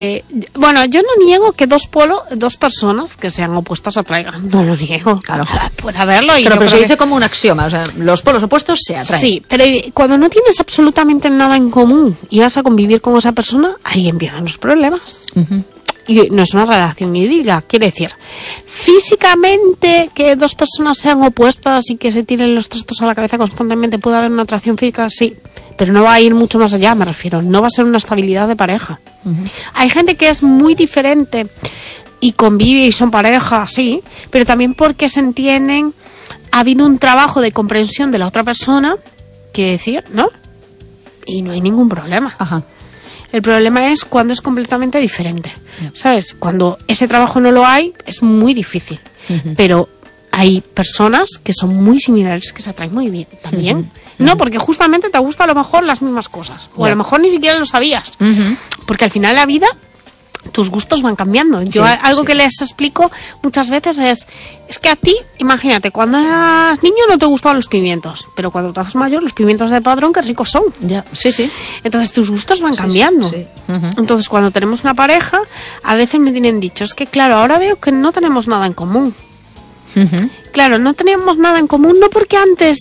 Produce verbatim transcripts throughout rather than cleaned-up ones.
Eh, bueno, yo no niego que dos polos, dos personas que sean opuestas atraigan. No lo niego. Claro. Puede haberlo. Y pero, pero se que... dice como un axioma. O sea, los polos opuestos se atraen. Sí, pero cuando no tienes absolutamente nada en común y vas a convivir con esa persona, ahí empiezan los problemas. Uh-huh. Y no es una relación idílica. Quiere decir, físicamente, que dos personas sean opuestas y que se tiren los trastos a la cabeza constantemente, puede haber una atracción física, sí. Pero no va a ir mucho más allá, me refiero. No va a ser una estabilidad de pareja. Uh-huh. Hay gente que es muy diferente y convive y son pareja, sí, pero también porque se entienden, ha habido un trabajo de comprensión de la otra persona, quiere decir, ¿no? Y no hay ningún problema. Ajá. El problema es cuando es completamente diferente, yeah. ¿sabes? Cuando ese trabajo no lo hay, es muy difícil. Uh-huh. Pero hay personas que son muy similares, que se atraen muy bien también. Uh-huh. No, porque justamente te gusta a lo mejor las mismas cosas. O yeah. a lo mejor ni siquiera lo sabías. Uh-huh. Porque al final la vida, tus gustos van cambiando. Yo sí, algo sí. que les explico muchas veces es, es que a ti, imagínate, cuando eras niño no te gustaban los pimientos, pero cuando te haces mayor, los pimientos de Padrón, qué ricos son. Ya, sí, sí. Entonces tus gustos van sí, cambiando. Sí, sí. Uh-huh. Entonces cuando tenemos una pareja, a veces me tienen dicho, es que claro, ahora veo que no tenemos nada en común. Uh-huh. Claro, no teníamos nada en común, no porque antes...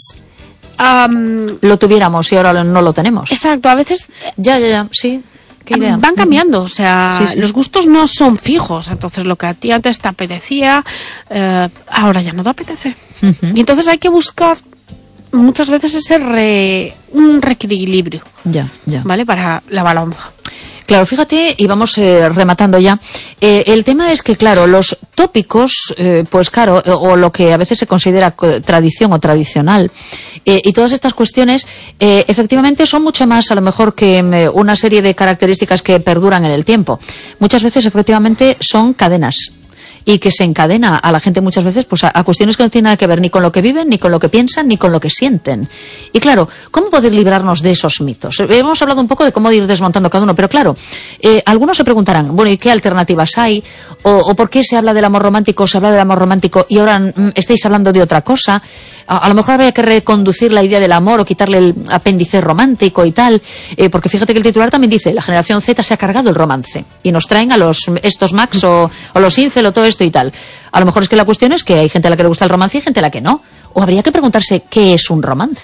Um, lo tuviéramos y ahora no lo tenemos. Exacto, a veces... Ya, ya, ya, sí. ¿Qué idea? Van cambiando, o sea, sí, sí. los gustos no son fijos, entonces lo que a ti antes te apetecía, eh, ahora ya no te apetece. Uh-huh. Y entonces hay que buscar muchas veces ese re, un reequilibrio, ya, ya. ¿vale? Para la balanza. Claro, fíjate, y vamos eh, rematando ya. Eh, el tema es que, claro, los tópicos, eh, pues claro, o, o lo que a veces se considera tradición o tradicional, eh, y todas estas cuestiones, eh, efectivamente son mucho más a lo mejor que eh, una serie de características que perduran en el tiempo. Muchas veces, efectivamente, son cadenas. Y que se encadena a la gente muchas veces pues a, a cuestiones que no tienen nada que ver ni con lo que viven, ni con lo que piensan, ni con lo que sienten. Y claro, ¿cómo poder librarnos de esos mitos? Hemos hablado un poco de cómo ir desmontando cada uno, pero claro, eh, algunos se preguntarán, bueno, ¿y qué alternativas hay? O, ¿O por qué se habla del amor romántico, se habla del amor romántico y ahora mm, estáis hablando de otra cosa? A, a lo mejor habría que reconducir la idea del amor o quitarle el apéndice romántico y tal, eh, porque fíjate que el titular también dice, la generación Z se ha cargado el romance y nos traen a los estos Max o, o los Incel o todo esto y tal. A lo mejor es que la cuestión es que hay gente a la que le gusta el romance y gente a la que no. O habría que preguntarse qué es un romance.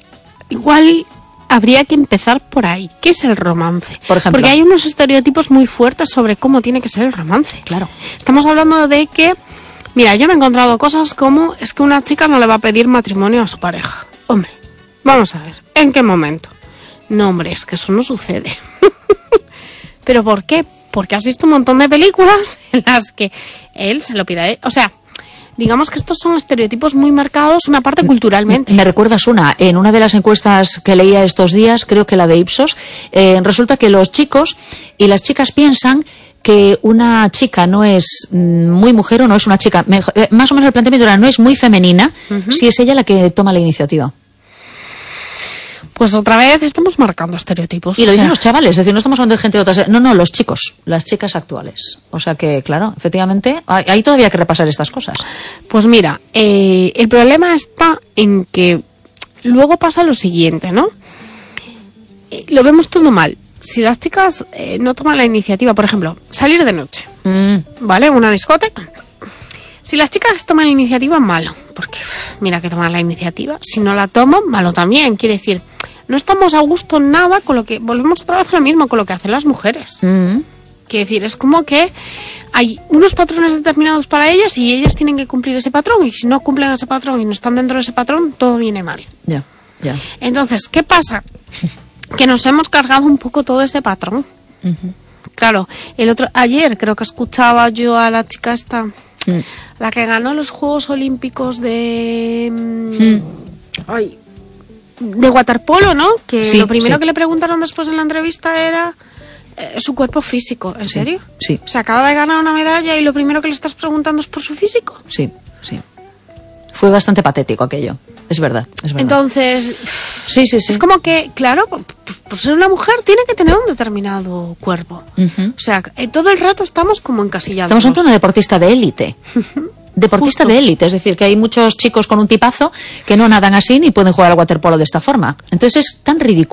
Igual habría que empezar por ahí. ¿Qué es el romance? Por ejemplo. Porque hay unos estereotipos muy fuertes sobre cómo tiene que ser el romance. Claro. Estamos hablando de que, mira, yo me he encontrado cosas como, es que una chica no le va a pedir matrimonio a su pareja. Hombre, vamos a ver, ¿en qué momento? No, hombre, es que eso no sucede. ¿Pero por qué? Porque has visto un montón de películas en las que él se lo pide a él. O sea, digamos que estos son estereotipos muy marcados, una parte culturalmente. Me recuerdas una, en una de las encuestas que leía estos días, creo que la de Ipsos, eh, resulta que los chicos y las chicas piensan que una chica no es muy mujer o no es una chica, mejor, eh, más o menos el planteamiento era no es muy femenina, uh-huh. si es ella la que toma la iniciativa. Pues otra vez estamos marcando estereotipos. Y lo o sea, dicen los chavales, es decir, no estamos hablando de gente de otras... No, no, los chicos, las chicas actuales. O sea que, claro, efectivamente, hay todavía que repasar estas cosas. Pues mira, eh, el problema está en que luego pasa lo siguiente, ¿no? Eh, lo vemos todo mal. Si las chicas eh, no toman la iniciativa, por ejemplo, salir de noche, mm. ¿vale? Una discoteca. Si las chicas toman la iniciativa, malo. Porque, mira que toman la iniciativa. Si no la toman, malo también. Quiere decir, no estamos a gusto nada con lo que... Volvemos otra vez a lo mismo, con lo que hacen las mujeres. Mm. Quiere decir, es como que hay unos patrones determinados para ellas y ellas tienen que cumplir ese patrón. Y si no cumplen ese patrón y no están dentro de ese patrón, todo viene mal. Ya, yeah, ya. Yeah. Entonces, ¿qué pasa? Que nos hemos cargado un poco todo ese patrón. Uh-huh. Claro, el otro ayer creo que escuchaba yo a la chica esta... Mm. La que ganó los Juegos Olímpicos de mm. ay, de waterpolo, ¿no? Que sí, lo primero sí. que le preguntaron después en la entrevista era eh, su cuerpo físico. ¿En sí, serio? Sí. Se acaba de ganar una medalla y lo primero que le estás preguntando es por su físico. Sí, sí. Fue bastante patético aquello. Es verdad, es verdad. Entonces, sí, sí, sí. es como que, claro, por ser una mujer tiene que tener un determinado cuerpo. Uh-huh. O sea, todo el rato estamos como encasillados. Estamos ante una deportista de élite. Deportista Justo. de élite, es decir, que hay muchos chicos con un tipazo que no nadan así ni pueden jugar al waterpolo de esta forma. Entonces es tan ridículo.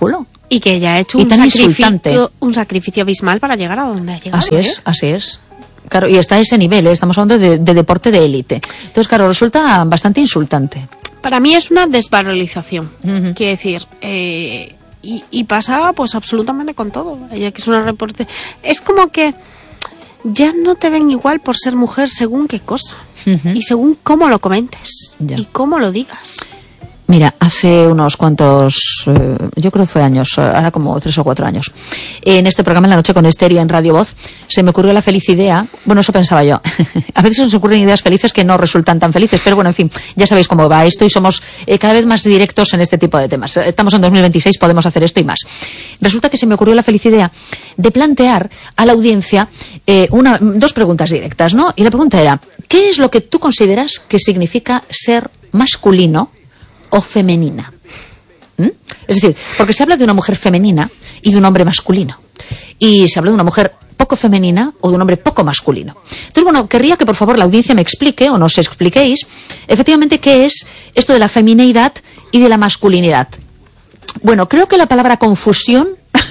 Y que ella ha hecho y un tan sacrificio, insultante. un sacrificio abismal para llegar a donde ha llegado. Así es, ¿eh? así es. Claro, y está a ese nivel, ¿eh? Estamos hablando de, de deporte de élite. Entonces, claro, resulta bastante insultante. Para mí es una desvalorización. Uh-huh. Quiero decir, eh, y, y pasa pues absolutamente con todo. Ella que es una reporte, es como que ya no te ven igual por ser mujer según qué cosa. Uh-huh. Y según cómo lo comentes. Ya. Y cómo lo digas. Mira, hace unos cuantos, eh, yo creo que fue años, ahora como tres o cuatro años, en este programa En la Noche con Esther y en Radio Voz, se me ocurrió la feliz idea, bueno, eso pensaba yo, a veces nos ocurren ideas felices que no resultan tan felices, pero bueno, en fin, ya sabéis cómo va esto y somos eh, cada vez más directos en este tipo de temas. Estamos en dos mil veintiséis, podemos hacer esto y más. Resulta que se me ocurrió la feliz idea de plantear a la audiencia eh, una, dos preguntas directas, ¿no? Y la pregunta era, ¿qué es lo que tú consideras que significa ser masculino o femenina? ¿Mm? Es decir, porque se habla de una mujer femenina y de un hombre masculino. Y se habla de una mujer poco femenina o de un hombre poco masculino. Entonces, bueno, querría que por favor la audiencia me explique o nos expliquéis efectivamente qué es esto de la femineidad y de la masculinidad. Bueno, creo que la palabra confusión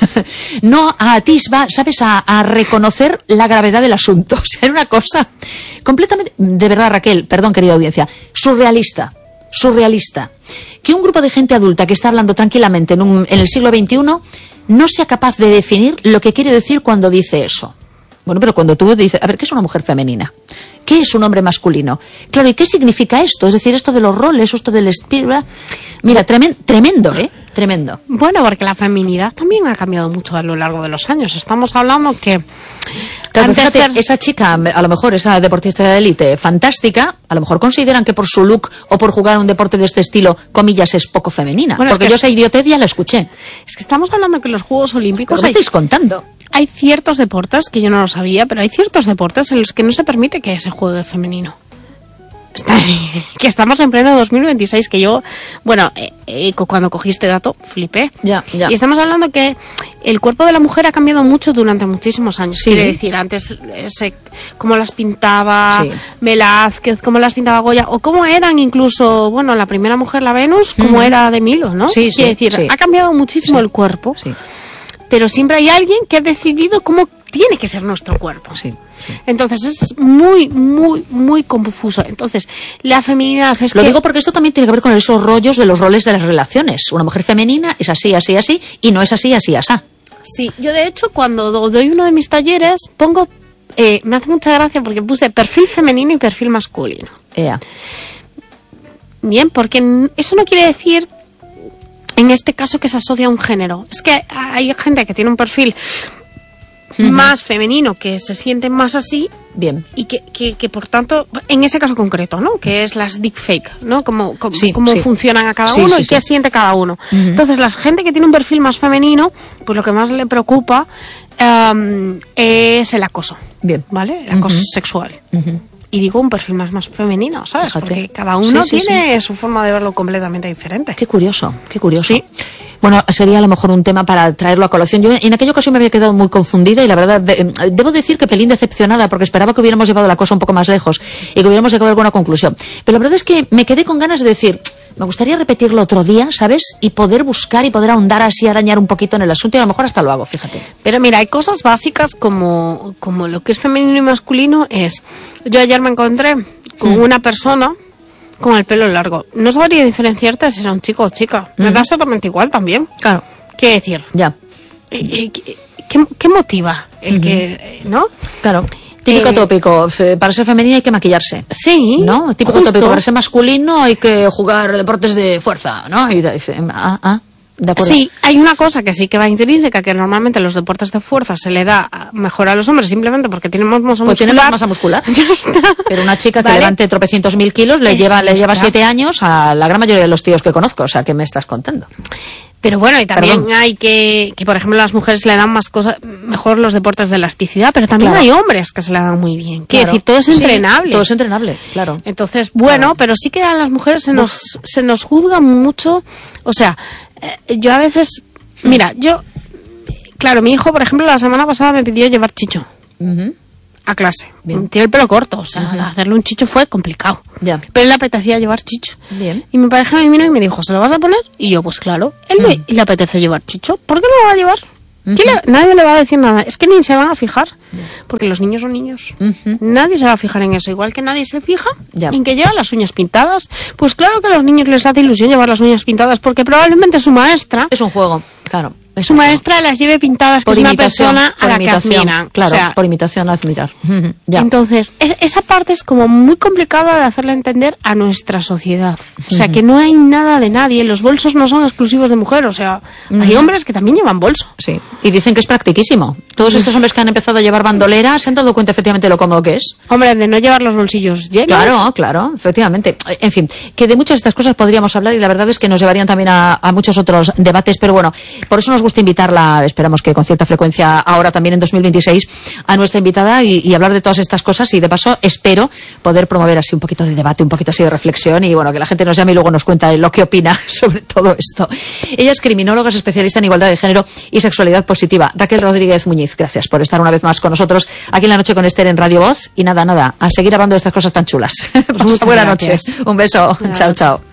no atisba, ¿sabes?, a, a reconocer la gravedad del asunto. O sea, era una cosa completamente, de verdad, Raquel, perdón, querida audiencia, surrealista. surrealista, que un grupo de gente adulta que está hablando tranquilamente en, un, en el siglo veintiuno no sea capaz de definir lo que quiere decir cuando dice eso. Bueno, pero cuando tú dices, a ver, ¿qué es una mujer femenina? ¿Qué es un hombre masculino? Claro, ¿y qué significa esto? Es decir, esto de los roles, esto del estilo. Mira, tremendo, tremendo, ¿eh? Tremendo. Bueno, porque la feminidad también ha cambiado mucho a lo largo de los años. Estamos hablando que... Claro, fíjate, ser... esa chica, a lo mejor esa deportista de élite fantástica, a lo mejor consideran que por su look o por jugar un deporte de este estilo, comillas, es poco femenina. Bueno, porque es que... yo esa idiotez ya la escuché. Es que estamos hablando que en los Juegos Olímpicos... ¿Qué me estáis contando? Hay ciertos deportes, que yo no lo sabía, pero hay ciertos deportes en los que no se permite que se juegue femenino. Está, que estamos en pleno dos mil veintiséis, que yo, bueno, eh, eh, cuando cogí este dato, flipé. Ya, ya. Y estamos hablando que el cuerpo de la mujer ha cambiado mucho durante muchísimos años. Sí. Quiere decir, antes, ese, cómo las pintaba sí. Velázquez, cómo las pintaba Goya, o cómo eran incluso, bueno, la primera mujer, la Venus, como mm. era de Milo, ¿no? Sí, Quiere sí, decir, sí. ha cambiado muchísimo sí. el cuerpo. Sí. Pero siempre hay alguien que ha decidido cómo tiene que ser nuestro cuerpo. Sí, sí. Entonces es muy, muy, muy confuso. Entonces, la feminidad es Lo que... digo porque esto también tiene que ver con esos rollos de los roles de las relaciones. Una mujer femenina es así, así, así, y no es así, así, así. Sí, yo de hecho cuando doy uno de mis talleres pongo... Eh, me hace mucha gracia porque puse perfil femenino y perfil masculino. Ea. Bien, porque eso no quiere decir... En este caso que se asocia a un género. Es que hay gente que tiene un perfil uh-huh. más femenino, que se siente más así. Bien. Y que, que, que por tanto, en ese caso concreto, ¿no? Que es las deepfake, ¿no? Cómo, cómo, sí, cómo sí. funcionan a cada sí, uno sí, y sí. qué siente cada uno. Uh-huh. Entonces, la gente que tiene un perfil más femenino, pues lo que más le preocupa um, es el acoso. Bien. ¿Vale? El acoso uh-huh. sexual. Uh-huh. Y digo un perfil más, más femenino, ¿sabes? Fíjate. Porque cada uno sí, sí, tiene sí. su forma de verlo completamente diferente. Qué curioso, qué curioso. Sí. Bueno, sería a lo mejor un tema para traerlo a colación. Yo en aquella ocasión me había quedado muy confundida y la verdad, de, debo decir que pelín decepcionada porque esperaba que hubiéramos llevado la cosa un poco más lejos y que hubiéramos llegado a alguna conclusión. Pero la verdad es que me quedé con ganas de decir, me gustaría repetirlo otro día, ¿sabes? Y poder buscar y poder ahondar así, arañar un poquito en el asunto y a lo mejor hasta lo hago, fíjate. Pero mira, hay cosas básicas como, como lo que es femenino y masculino es... Yo ayer me encontré con hmm. una persona con el pelo largo. No sabría diferenciarte si era un chico o chica. Me mm. da exactamente igual también. Claro. ¿Qué decir? Ya. ¿Qué, qué, qué motiva el mm-hmm. que, no? Claro. Típico eh, tópico. Para ser femenina hay que maquillarse. Sí. ¿No? Típico justo. Tópico. Para ser masculino hay que jugar deportes de fuerza, ¿no? Y dice, ah, ah. De acuerdo. Sí, hay una cosa que sí que va intrínseca, que normalmente los deportes de fuerza se le da mejor a los hombres simplemente porque tienen más masa pues muscular. Tienen más masa muscular. Ya está. Pero una chica que ¿Vale? levante tropecientos mil kilos le es lleva, le lleva está. siete años a la gran mayoría de los tíos que conozco. O sea, ¿qué me estás contando? Pero bueno, y también Perdón. hay que, que, por ejemplo, las mujeres le dan más cosas, mejor los deportes de elasticidad, pero también claro. hay hombres que se le dan muy bien. Quiero claro. decir, todo es entrenable. Sí, todo es entrenable, claro. Entonces, bueno, claro. pero sí que a las mujeres se nos, se nos juzga mucho. O sea, eh, yo a veces, mira, yo, claro, mi hijo, por ejemplo, la semana pasada me pidió llevar chicho. Uh-huh. a clase. Bien. Tiene el pelo corto, o sea, uh-huh. hacerle un chicho fue complicado. Ya. Pero él le apetecía llevar chicho. Bien. Y mi pareja me vino y me dijo, ¿se lo vas a poner? Y yo, pues claro. Él uh-huh. le, le apetece llevar chicho. ¿Por qué no lo va a llevar? Uh-huh. Le, nadie le va a decir nada. Es que ni se van a fijar. Yeah. Porque los niños son niños. Uh-huh. Nadie se va a fijar en eso. Igual que nadie se fija yeah. en que llevan las uñas pintadas. Pues claro que a los niños les hace ilusión llevar las uñas pintadas porque probablemente su maestra... Es un juego, claro. Su maestra las lleve pintadas, que por es una imitación, persona a la que admiran. Claro, o sea, por imitación a admirar. Ya. Entonces, es, esa parte es como muy complicada de hacerle entender a nuestra sociedad. O sea, uh-huh. que no hay nada de nadie. Los bolsos no son exclusivos de mujer. O sea, uh-huh. hay hombres que también llevan bolso. Sí, y dicen que es practiquísimo. Todos estos hombres que han empezado a llevar bandolera se han dado cuenta efectivamente de lo cómodo que es. Hombre, de no llevar los bolsillos llenos. Claro, claro, efectivamente. En fin, que de muchas de estas cosas podríamos hablar y la verdad es que nos llevarían también a, a muchos otros debates, pero bueno, por eso nos gusta invitarla, esperamos que con cierta frecuencia ahora también en dos mil veintiséis, a nuestra invitada y, y hablar de todas estas cosas y de paso espero poder promover así un poquito de debate, un poquito así de reflexión y bueno, que la gente nos llame y luego nos cuenta lo que opina sobre todo esto. Ella es criminóloga, es especialista en igualdad de género y sexualidad positiva. Raquel Rodríguez Muñiz, gracias por estar una vez más con nosotros aquí en La Noche con Esther en Radio Voz y nada, nada, a seguir hablando de estas cosas tan chulas. Pues Pasa buena noche. Un beso. Chao, chao.